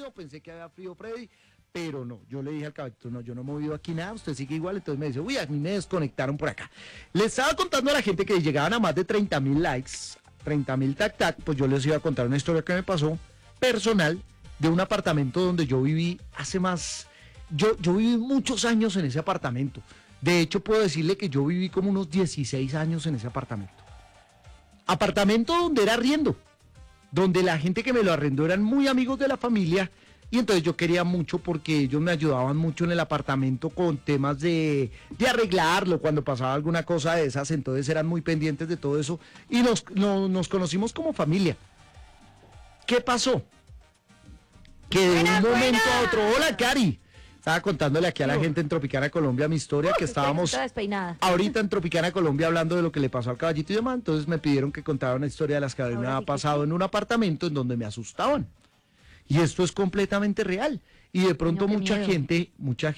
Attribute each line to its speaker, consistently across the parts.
Speaker 1: frío, pensé que había frío, Freddy, pero no, yo le dije al caballito, no, yo no he movido aquí nada, usted sigue igual, entonces me dice, uy, a mí me desconectaron por acá. Le estaba contando a la gente que llegaban a más de 30,000 likes, 30,000 tac, pues yo les iba a contar una historia que me pasó personal de un apartamento donde yo viví hace más, yo viví muchos años en ese apartamento. De hecho, puedo decirle que yo viví como unos 16 años en ese apartamento. Apartamento donde era arriendo, donde la gente que me lo arrendó eran muy amigos de la familia, y entonces yo quería mucho porque ellos me ayudaban mucho en el apartamento con temas de arreglarlo cuando pasaba alguna cosa de esas, entonces eran muy pendientes de todo eso y nos conocimos como familia. ¿Qué pasó? Que de un momento a otro, hola Cari, estaba contándole aquí a la gente en Tropicana Colombia mi historia, que estábamos ahorita en Tropicana Colombia hablando de lo que le pasó al caballito y demás, entonces me pidieron que contara una historia de las que me había pasado en un apartamento en donde me asustaban. Y esto es completamente real. Y de pronto mucha gente,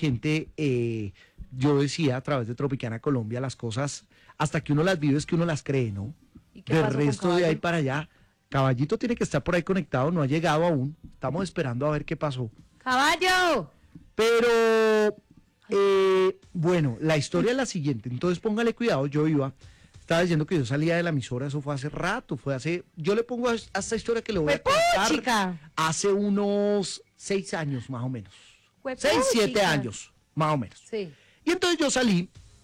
Speaker 1: yo decía a través de Tropicana Colombia las cosas, hasta que uno las vive es que uno las cree, ¿no? Del resto de ahí para allá, Caballito tiene que estar por ahí conectado, no ha llegado aún, estamos esperando a ver qué pasó.
Speaker 2: ¡Caballo!
Speaker 1: Pero, bueno, la historia es la siguiente, entonces póngale cuidado, estaba diciendo que yo salía de la emisora, eso fue hace rato, yo le pongo a esta historia que le voy a contar hace unos 6 años más o menos. 6, 7 años, más o menos.
Speaker 2: Sí.
Speaker 1: Y entonces yo salí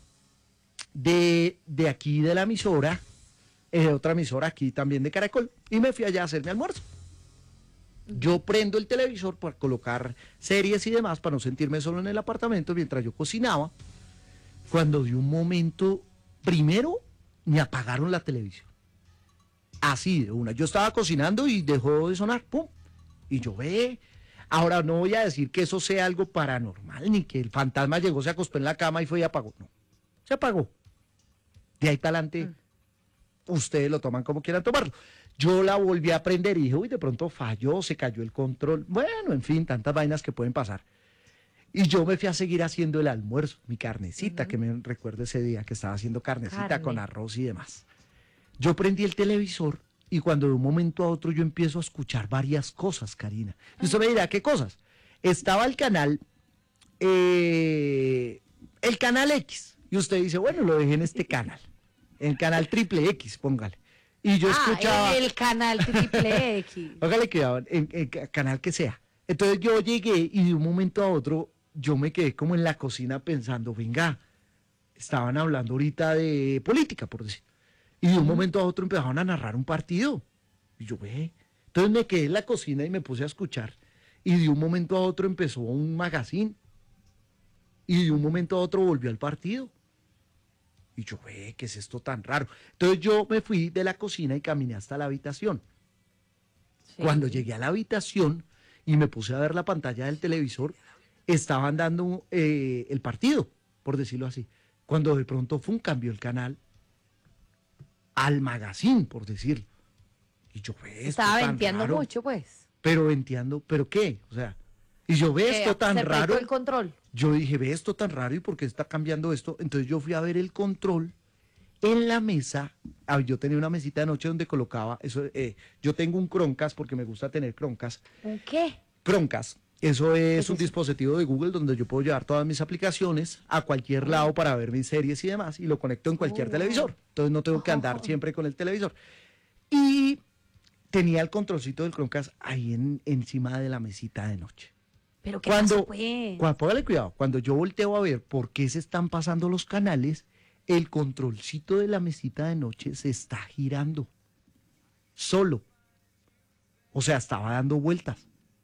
Speaker 1: de aquí de la emisora, otra emisora aquí también de Caracol, y me fui allá a hacer mi almuerzo. Yo prendo el televisor para colocar series y demás, para no sentirme solo en el apartamento mientras yo cocinaba, cuando de un momento, primero, me apagaron la televisión. Así de una. Yo estaba cocinando y dejó de sonar, pum. Y yo ahora no voy a decir que eso sea algo paranormal, ni que el fantasma llegó, se acostó en la cama y fue y apagó. No, se apagó. De ahí para adelante, ustedes lo toman como quieran tomarlo. Yo la volví a prender y dije, uy, de pronto falló, se cayó el control. Bueno, en fin, tantas vainas que pueden pasar. Y yo me fui a seguir haciendo el almuerzo, mi carnecita, que me recuerdo ese día que estaba haciendo carnecita con arroz y demás. Yo prendí el televisor y cuando de un momento a otro yo empiezo a escuchar varias cosas, Karina. Y usted me dirá, ¿qué cosas? Estaba el canal X. Y usted dice, bueno, lo dejé en este canal. El canal Triple X, póngale. Y yo escuchaba...
Speaker 2: el canal Triple X.
Speaker 1: Póngale cuidado, en canal que sea. Entonces yo llegué y de un momento a otro yo me quedé como en la cocina pensando, venga, estaban hablando ahorita de política, por decir. Y de un momento a otro empezaron a narrar un partido. Y yo, Entonces me quedé en la cocina y me puse a escuchar. Y de un momento a otro empezó un magazine. Y de un momento a otro volvió al partido. Y yo, ¿qué es esto tan raro? Entonces yo me fui de la cocina y caminé hasta la habitación. Sí. Cuando llegué a la habitación y me puse a ver la pantalla del televisor, estaban dando el partido, por decirlo así. Cuando de pronto cambió el canal al magazine, por decirlo. Y yo,
Speaker 2: estaba venteando mucho, pues.
Speaker 1: Pero venteando, ¿pero qué? O sea, y yo, esto tan raro.
Speaker 2: El control.
Speaker 1: Yo dije, esto tan raro y por qué está cambiando esto. Entonces yo fui a ver el control en la mesa. Yo tenía una mesita de noche donde colocaba eso. Yo tengo un Chromecast porque me gusta tener Chromecast.
Speaker 2: ¿Un qué?
Speaker 1: Chromecast. Eso es un dispositivo de Google donde yo puedo llevar todas mis aplicaciones a cualquier lado para ver mis series y demás, y lo conecto en cualquier televisor. Entonces no tengo que andar siempre con el televisor. Y tenía el controlcito del Chromecast ahí encima de la mesita de noche.
Speaker 2: ¿Pero qué pasó, pues?
Speaker 1: Póngale cuidado, cuando yo volteo a ver por qué se están pasando los canales, el controlcito de la mesita de noche se está girando. Solo. O sea, estaba dando vueltas.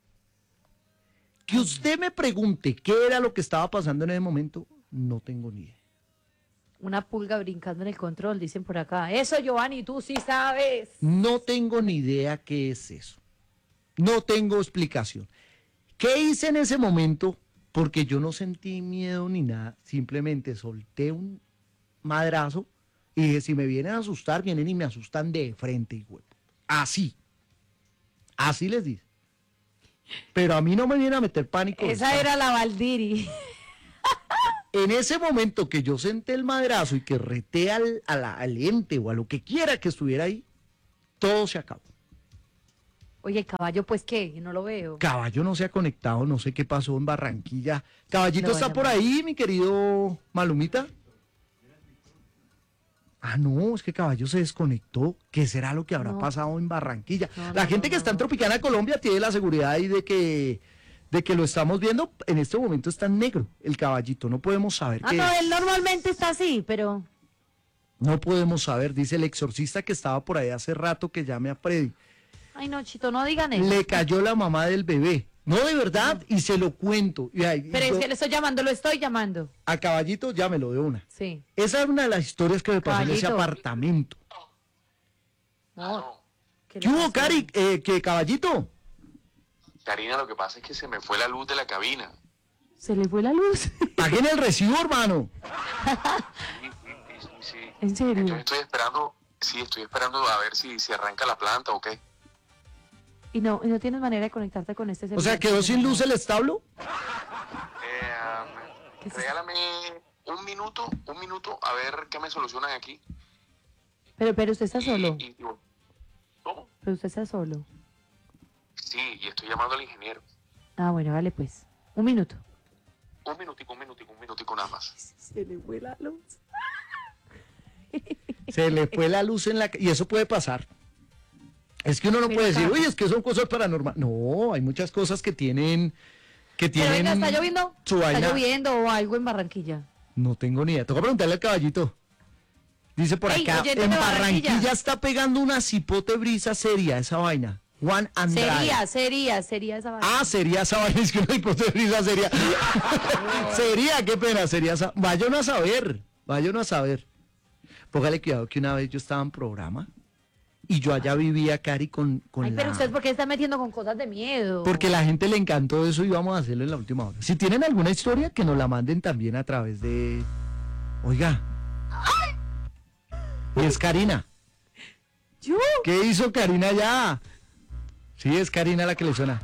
Speaker 1: Que usted me pregunte qué era lo que estaba pasando en ese momento, no tengo ni idea.
Speaker 2: Una pulga brincando en el control, dicen por acá. Eso, Giovanni, tú sí sabes.
Speaker 1: No tengo ni idea qué es eso. No tengo explicación. ¿Qué hice en ese momento? Porque yo no sentí miedo ni nada. Simplemente solté un madrazo y dije, si me vienen a asustar, vienen y me asustan de frente, hijo. Así. Así les dice. Pero a mí no me viene a meter pánico.
Speaker 2: Esa era la Valdiri.
Speaker 1: En ese momento que yo senté el madrazo y que reté al ente o a lo que quiera que estuviera ahí, todo se acabó.
Speaker 2: Oye, el caballo, pues, ¿qué? Yo no lo veo.
Speaker 1: Caballo no se ha conectado, no sé qué pasó en Barranquilla. Caballito
Speaker 2: Lo
Speaker 1: está
Speaker 2: voy a
Speaker 1: por
Speaker 2: llamar.
Speaker 1: ahí, mi querido Malumita. Ah, no, es que Caballo se desconectó. ¿Qué será lo que habrá
Speaker 2: No.
Speaker 1: pasado en Barranquilla?
Speaker 2: No,
Speaker 1: La
Speaker 2: no,
Speaker 1: gente
Speaker 2: no,
Speaker 1: que está en
Speaker 2: no.
Speaker 1: Tropicana, Colombia, tiene la seguridad ahí de que lo estamos viendo. En este momento está en negro el caballito. No podemos saber
Speaker 2: Ah,
Speaker 1: qué
Speaker 2: no,
Speaker 1: es.
Speaker 2: él normalmente está así, pero...
Speaker 1: No podemos saber, dice el exorcista que estaba por ahí hace rato que llame a Freddy.
Speaker 2: Ay, no, Chito, no digan eso.
Speaker 1: Le cayó la mamá del bebé. No, de verdad, y se lo cuento.
Speaker 2: Pero es que le estoy llamando, lo estoy llamando.
Speaker 1: A Caballito llámelo de una.
Speaker 2: Sí.
Speaker 1: Esa es una de las historias que me pasó en ese
Speaker 2: Caballito.
Speaker 1: apartamento.
Speaker 2: No. ¿Qué le
Speaker 1: ¿Qué hubo,
Speaker 2: pasó?
Speaker 1: Cari? ¿Qué, Caballito?
Speaker 3: Karina, lo que pasa es que se me fue la luz de la cabina.
Speaker 2: Se le fue la luz.
Speaker 1: Paguen el recibo, hermano.
Speaker 3: Sí.
Speaker 2: ¿En serio?
Speaker 3: Entonces estoy esperando a ver si arranca la planta o qué.
Speaker 2: ¿Y no tienes manera de conectarte con este
Speaker 1: O
Speaker 2: celular?
Speaker 1: sea, ¿quedó sin luz el establo?
Speaker 2: ¿Qué es eso?
Speaker 3: Regálame un minuto a ver qué me solucionan aquí.
Speaker 2: Pero usted está solo.
Speaker 3: ¿Cómo?
Speaker 2: Pero usted está solo.
Speaker 3: Sí, y estoy llamando al ingeniero.
Speaker 2: Ah, bueno, vale pues. Un minuto.
Speaker 3: Un minutico nada más.
Speaker 2: Se le fue la luz.
Speaker 1: Se le fue la luz en la... Y eso puede pasar. Es que uno no
Speaker 2: Pero
Speaker 1: puede decir,
Speaker 2: acá-
Speaker 1: uy, es que son cosas paranormales. No, hay muchas cosas que tienen...
Speaker 2: Pero venga, ¿está lloviendo?
Speaker 1: Su
Speaker 2: ¿Está
Speaker 1: vaina.
Speaker 2: lloviendo o algo en Barranquilla?
Speaker 1: No tengo ni idea. Toca preguntarle al Caballito. Dice por
Speaker 2: Ey,
Speaker 1: acá,
Speaker 2: oyente
Speaker 1: en
Speaker 2: de
Speaker 1: Barranquilla.
Speaker 2: Barranquilla
Speaker 1: Está pegando una cipote brisa seria esa vaina. Juan Andrade.
Speaker 2: Sería esa vaina.
Speaker 1: Ah, sería esa vaina, es que una cipote de brisa seria. Sería, qué pena, sería esa. Vayan a saber. Póngale cuidado que una vez yo estaba en programa y yo allá vivía, Cari, con
Speaker 2: Ay, pero
Speaker 1: la...
Speaker 2: usted, ¿por qué está metiendo con cosas de miedo?
Speaker 1: Porque la gente le encantó eso y vamos a hacerlo en la última hora. Si tienen alguna historia, que nos la manden también a través de... Oiga. Y es Karina.
Speaker 2: ¿Yo?
Speaker 1: ¿Qué hizo Karina ya? Sí, es Karina la que le suena.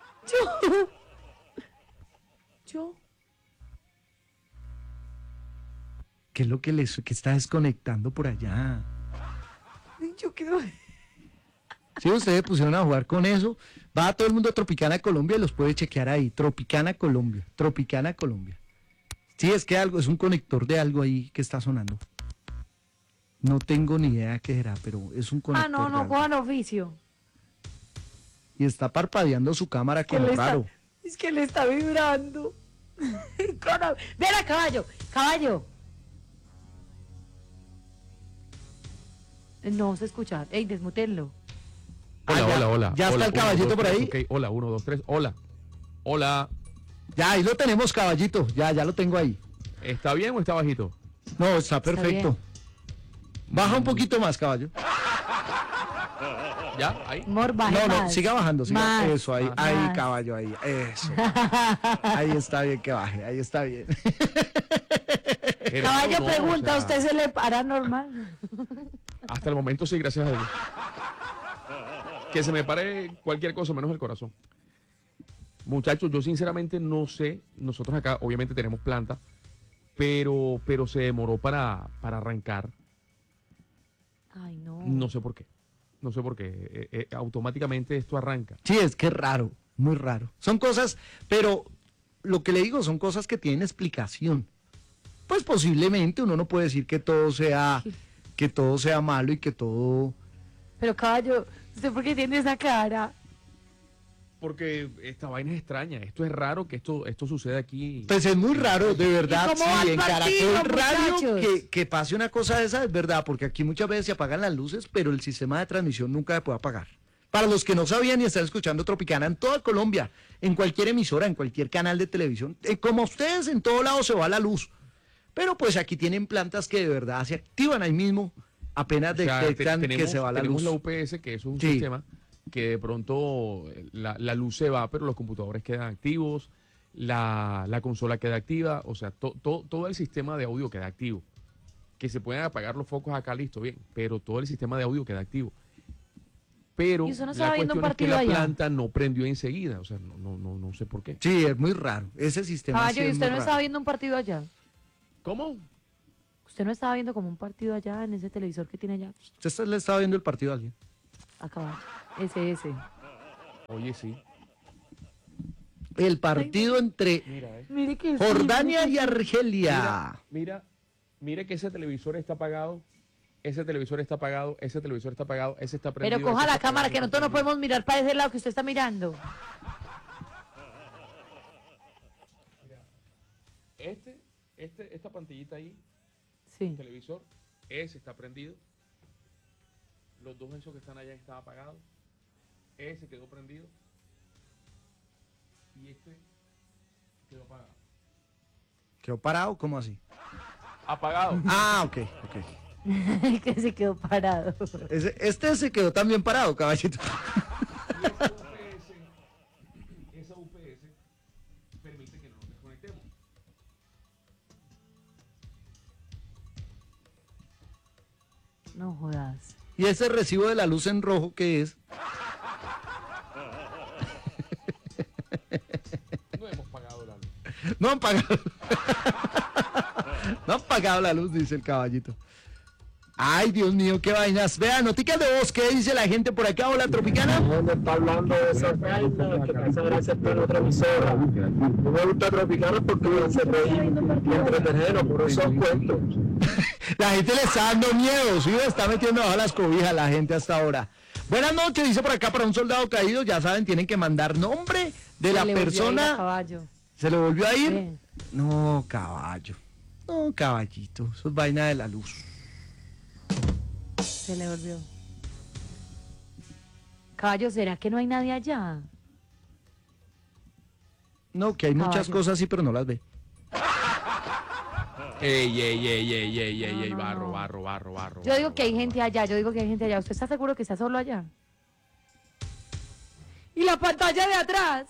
Speaker 2: ¿Yo?
Speaker 1: ¿Qué es lo que que está desconectando por allá?
Speaker 2: ¿Yo qué doy?
Speaker 1: Si ustedes pusieron a jugar con eso, va todo el mundo a Tropicana Colombia y los puede chequear ahí. Tropicana Colombia. Sí, es que algo, es un conector de algo ahí que está sonando. No tengo ni idea qué será, pero es un conector.
Speaker 2: Ah, no,
Speaker 1: de
Speaker 2: no,
Speaker 1: algo.
Speaker 2: cojan oficio.
Speaker 1: Y está parpadeando su cámara
Speaker 2: ¿Qué
Speaker 1: como
Speaker 2: le está-
Speaker 1: raro.
Speaker 2: Es que le está vibrando. Ven a caballo. No se escucha. Ey, desmutenlo.
Speaker 1: Ah,
Speaker 4: Hola.
Speaker 1: ¿Ya está
Speaker 4: Hola,
Speaker 1: el caballito por ahí?
Speaker 4: Ok, hola, 1, 2, 3, hola.
Speaker 1: Ya, ahí lo tenemos, Caballito. Ya lo tengo ahí.
Speaker 4: ¿Está bien o está bajito?
Speaker 1: No, está perfecto. Baja un poquito más, caballo.
Speaker 4: ¿Ya? ¿Ahí?
Speaker 2: Amor, baje
Speaker 1: No,
Speaker 2: más.
Speaker 1: siga bajando, siga.
Speaker 2: Más.
Speaker 1: Eso, ahí,
Speaker 4: Más.
Speaker 1: ahí, caballo, ahí. Eso. Ahí está bien que baje, ahí está bien.
Speaker 2: Caballo
Speaker 4: No,
Speaker 2: pregunta,
Speaker 4: o sea,
Speaker 2: ¿usted se le para normal?
Speaker 4: Hasta el momento sí, gracias a Dios. Que se me pare cualquier cosa menos el corazón. Muchachos, yo sinceramente no sé. Nosotros acá obviamente tenemos planta, pero se demoró para arrancar.
Speaker 2: Ay, no.
Speaker 4: No sé por qué. Automáticamente esto arranca.
Speaker 1: Sí, es que es raro, muy raro. Son cosas, pero lo que le digo son cosas que tienen explicación. Pues posiblemente uno no puede decir que todo sea malo y que todo...
Speaker 2: Pero caballo, ¿usted por qué tiene esa cara?
Speaker 4: Porque esta vaina es extraña. Esto es raro que esto suceda aquí.
Speaker 1: Pues es muy raro, de verdad.
Speaker 2: ¿Y cómo va
Speaker 1: Sí,
Speaker 2: el
Speaker 1: en
Speaker 2: partido,
Speaker 1: Caracol Radio
Speaker 2: muchachos?
Speaker 1: que pase una cosa de esa es verdad, porque aquí muchas veces se apagan las luces, pero el sistema de transmisión nunca se puede apagar. Para los que no sabían y están escuchando Tropicana en toda Colombia, en cualquier emisora, en cualquier canal de televisión, como ustedes, en todo lado se va la luz. Pero pues aquí tienen plantas que de verdad se activan ahí mismo, apenas
Speaker 4: O sea,
Speaker 1: detectan que se va la luz.
Speaker 4: tenemos la UPS, que eso es un
Speaker 1: Sí.
Speaker 4: sistema que de pronto la luz se va, pero los computadores quedan activos, la consola queda activa, o sea, todo el sistema de audio queda activo. Que se pueden apagar los focos acá, listo, bien, pero todo el sistema de audio queda activo. Pero
Speaker 2: ¿Y usted no
Speaker 4: la
Speaker 2: estaba viendo un
Speaker 4: cuestión es que
Speaker 2: partido
Speaker 4: la
Speaker 2: allá?
Speaker 4: planta no prendió enseguida, o sea, no sé por qué.
Speaker 1: Sí, es muy raro. Ese sistema sí
Speaker 2: Caballo, ¿y
Speaker 1: es
Speaker 2: usted
Speaker 1: muy
Speaker 2: no
Speaker 1: raro.
Speaker 2: estaba viendo un partido allá?
Speaker 4: ¿Cómo?
Speaker 2: ¿Usted no estaba viendo como un partido allá en ese televisor que tiene allá?
Speaker 1: ¿Usted le estaba viendo el partido a alguien?
Speaker 2: A caballo. Ese.
Speaker 4: Oye, sí.
Speaker 1: El partido entre
Speaker 4: Mira,
Speaker 2: Mire que sí,
Speaker 1: Jordania
Speaker 2: mire
Speaker 1: y
Speaker 2: que sí.
Speaker 1: Argelia.
Speaker 4: Mira que ese televisor está apagado. Ese televisor está apagado. Ese televisor está apagado. Ese está prendido.
Speaker 2: Pero coja
Speaker 4: ese
Speaker 2: la
Speaker 4: está
Speaker 2: cámara,
Speaker 4: apagado,
Speaker 2: que
Speaker 4: ese está
Speaker 2: nosotros no
Speaker 4: prendido.
Speaker 2: podemos mirar para ese lado que usted está mirando.
Speaker 4: Esta pantallita ahí,
Speaker 2: Sí.
Speaker 4: televisor, ese está prendido. Los dos esos que están allá están apagados. Ese quedó prendido. Y este quedó apagado.
Speaker 1: ¿Quedó parado? ¿Cómo así?
Speaker 4: Apagado.
Speaker 1: Ah, ok.
Speaker 2: Que se quedó parado.
Speaker 1: Este se quedó también parado, caballito.
Speaker 4: Y esa UPS permite que no nos desconectemos.
Speaker 2: No jodas.
Speaker 1: ¿Y ese recibo de la luz en rojo qué es?
Speaker 4: No hemos pagado la luz.
Speaker 1: No han pagado. No han pagado la luz, dice el caballito. Ay, Dios mío, qué vainas. Vean, noticias de voz, ¿qué dice la gente por acá? Hola, Tropicana.
Speaker 5: Donde está hablando de esa vaina que pasa gracias a otra emisora. No me gusta Tropicana porque me hace reír y entretenernos, por esos cuentos.
Speaker 1: La gente le está dando miedo, ¿sí? Está metiendo bajo las cobijas la gente hasta ahora. Buenas noches, dice por acá para un soldado caído. Ya saben, tienen que mandar nombre de la
Speaker 2: Se le volvió a ir a
Speaker 1: persona.
Speaker 2: caballo.
Speaker 1: ¿Se le volvió a ir?
Speaker 2: Sí.
Speaker 1: No, caballo. No, caballito. Eso es vaina de la luz.
Speaker 2: Se le volvió. Caballo, ¿será que no hay nadie allá?
Speaker 1: No, que hay muchas
Speaker 2: Caballo.
Speaker 1: cosas así, pero no las ve.
Speaker 2: No,
Speaker 4: barro,
Speaker 2: no.
Speaker 4: barro, barro, barro.
Speaker 2: Yo digo que hay gente allá, yo digo que hay gente allá. ¿Usted está seguro que está solo allá? ¿Y la pantalla de atrás?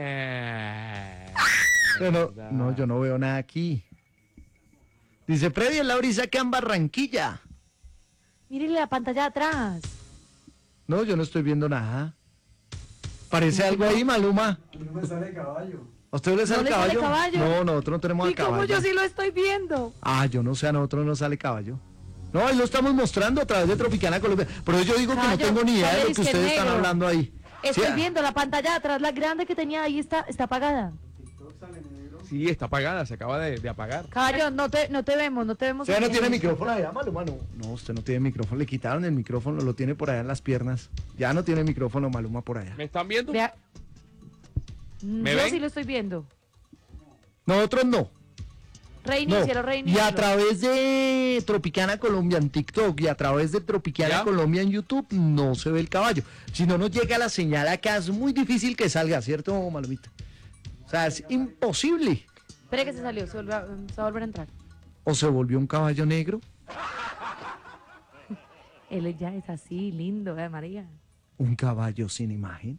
Speaker 1: Pero no, yo no veo nada aquí. Dice Freddy en la brisa que en Barranquilla.
Speaker 2: Mírele la pantalla de atrás.
Speaker 1: No, yo no estoy viendo nada. ¿Parece algo ahí, Maluma?
Speaker 5: No me sale caballo.
Speaker 1: ¿A usted le sale
Speaker 2: ¿No le sale
Speaker 1: caballo?
Speaker 2: caballo?
Speaker 1: No, nosotros no tenemos
Speaker 2: ¿Y
Speaker 1: a caballo.
Speaker 2: cómo yo sí lo estoy viendo?
Speaker 1: Ah, yo no sé, a nosotros no sale caballo. No, ahí lo estamos mostrando a través de Tropicana Colombia. Pero yo digo que no
Speaker 2: Caballo,
Speaker 1: tengo ni idea de
Speaker 2: sale
Speaker 1: lo que
Speaker 2: disque
Speaker 1: ustedes están
Speaker 2: negro.
Speaker 1: hablando ahí.
Speaker 2: Estoy
Speaker 1: Sí,
Speaker 2: viendo la pantalla de atrás, la grande que tenía ahí está apagada.
Speaker 4: Sí, está apagada, se acaba de apagar.
Speaker 2: Caballo, no te vemos, no te vemos.
Speaker 1: ¿Usted no
Speaker 2: bien.
Speaker 1: tiene micrófono allá, Maluma? No, no, usted no tiene micrófono. Le quitaron el micrófono, lo tiene por allá en las piernas. Ya no tiene micrófono, Maluma, por allá.
Speaker 4: ¿Me están viendo?
Speaker 2: Vea.
Speaker 4: ¿Me
Speaker 2: Yo
Speaker 4: ven?
Speaker 2: sí lo estoy viendo.
Speaker 1: Nosotros no. No.
Speaker 2: Reinícialo,
Speaker 1: Y
Speaker 2: reinícialo.
Speaker 1: a través de Tropicana Colombia en TikTok y a través de Tropicana
Speaker 4: ¿Ya?
Speaker 1: Colombia en YouTube no se ve el caballo. Si no nos llega la señal acá, es muy difícil que salga, ¿cierto, Malumita? O sea, es imposible.
Speaker 2: Espere que se salió, se va a volver a entrar.
Speaker 1: ¿O se volvió un caballo negro?
Speaker 2: Él ya es así, lindo, María.
Speaker 1: ¿Un caballo sin imagen?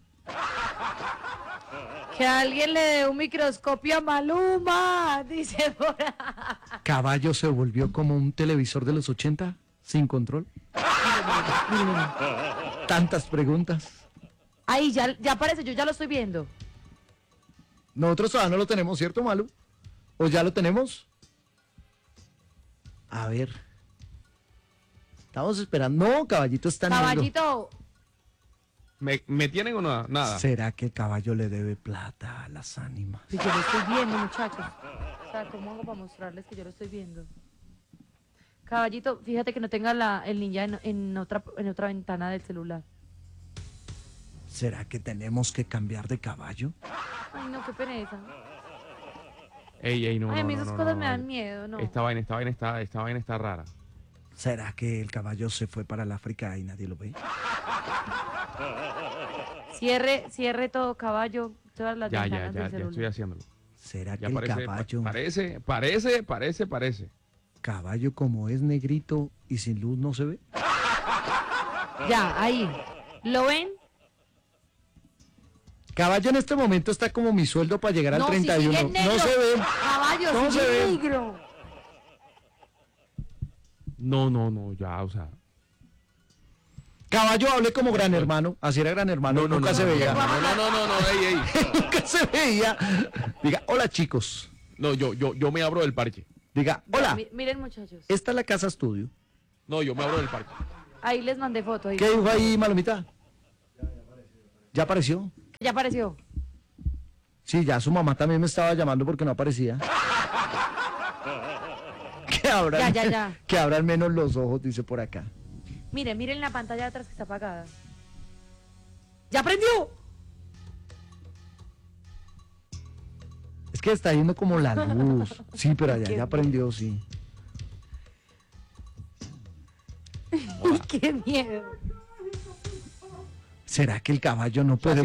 Speaker 2: Que alguien le dé un microscopio a Maluma, dice por ahí.
Speaker 1: ¿Caballo se volvió como un televisor de los 80? ¿Sin control?
Speaker 2: Mire, mire.
Speaker 1: Tantas preguntas.
Speaker 2: Ahí ya aparece, yo ya lo estoy viendo.
Speaker 1: Nosotros todavía no lo tenemos, ¿cierto, Malu? ¿O ya lo tenemos? A ver. Estamos esperando. No, caballito está negro.
Speaker 2: Caballito,
Speaker 4: ¿Me tienen o no? Nada.
Speaker 1: ¿Será que el caballo le debe plata a las ánimas?
Speaker 2: pues yo lo estoy viendo, muchachos. O sea, ¿cómo hago para mostrarles que yo lo estoy viendo? Caballito, fíjate que no tenga el ninja en otra ventana del celular.
Speaker 1: ¿Será que tenemos que cambiar de caballo?
Speaker 2: Ay, no, qué pereza.
Speaker 4: Ey, no,
Speaker 2: Ay, a mí
Speaker 4: no,
Speaker 2: esas
Speaker 4: no,
Speaker 2: cosas
Speaker 4: no,
Speaker 2: me
Speaker 4: no.
Speaker 2: dan miedo, ¿no?
Speaker 4: Esta vaina está rara.
Speaker 1: ¿Será que el caballo se fue para el África y nadie lo ve?
Speaker 2: Cierre todo, caballo, todas las
Speaker 4: Ya
Speaker 2: ventanas del
Speaker 4: estoy
Speaker 2: celular.
Speaker 4: haciéndolo.
Speaker 1: ¿Será que
Speaker 4: Ya
Speaker 1: el
Speaker 4: parece,
Speaker 1: caballo,
Speaker 4: parece.
Speaker 1: caballo como es negrito y sin luz no se ve?
Speaker 2: Ya, ahí. ¿Lo ven?
Speaker 1: Caballo en este momento está como mi sueldo para llegar al
Speaker 2: No, si
Speaker 1: 31.
Speaker 2: sigue negro.
Speaker 1: No se ve.
Speaker 2: Caballo,
Speaker 1: No
Speaker 2: sigue
Speaker 1: se ve.
Speaker 2: negro.
Speaker 4: No, ya, o sea.
Speaker 1: Caballo hable como gran hermano. Así era gran hermano. Nunca se veía.
Speaker 4: No, ey.
Speaker 1: Nunca se veía. Diga, hola chicos.
Speaker 4: No, yo me abro del parche.
Speaker 1: Diga,
Speaker 2: Ya,
Speaker 1: hola.
Speaker 2: Miren, muchachos.
Speaker 1: Esta es la casa estudio.
Speaker 4: No, yo me abro del parche.
Speaker 2: Ahí les mandé foto. ahí.
Speaker 1: ¿Qué dijo ahí, Malumita? Ya apareció.
Speaker 2: Ya apareció.
Speaker 1: Sí, ya su mamá también me estaba llamando porque no aparecía.
Speaker 2: Ya.
Speaker 1: Que abran menos los ojos, dice por acá.
Speaker 2: Miren la pantalla de atrás que está apagada. ¡Ya prendió!
Speaker 1: Es que está yendo como la luz. Sí, pero allá
Speaker 2: Qué
Speaker 1: ya prendió, sí.
Speaker 2: ¡Qué miedo!
Speaker 1: ¿Será que el caballo no puede